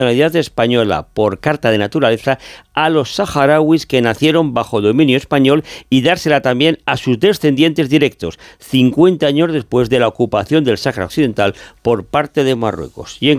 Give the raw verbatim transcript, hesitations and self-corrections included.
nacionalidad española por carta de naturaleza a los saharauis que nacieron bajo dominio español y dársela también a sus descendientes directos, cincuenta años después de la ocupación del Sáhara Occidental por parte de Marruecos. Y en